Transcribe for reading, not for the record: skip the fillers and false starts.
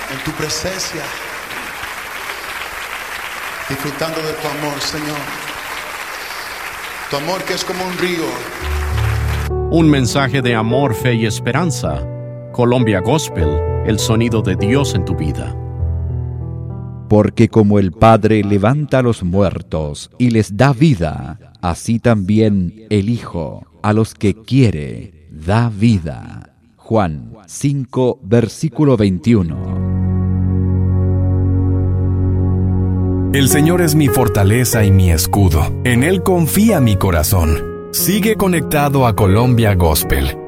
en tu presencia, disfrutando de tu amor, Señor. Tu amor que es como un río. Un mensaje de amor, fe y esperanza. Colombia Gospel, el sonido de Dios en tu vida. Porque como el Padre levanta a los muertos y les da vida, así también el Hijo a los que quiere da vida. Juan 5, versículo 21. El Señor es mi fortaleza y mi escudo. En Él confía mi corazón. Sigue conectado a Colombia Gospel